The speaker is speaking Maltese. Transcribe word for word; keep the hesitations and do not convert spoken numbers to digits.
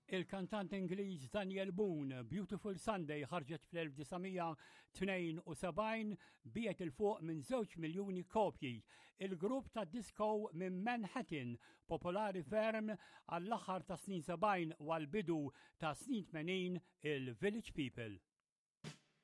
Il-kantant Ingliż Daniel Boone Beautiful Sunday ħarġet fl-1972 biet il-fuq minn żewġ miljuni kopji. Il-grupp ta' disco minn Manhattan, popolari ferm għall-aħħar ta' snin sebgħin u għall-bidu ta' snin tmenin il-Village People.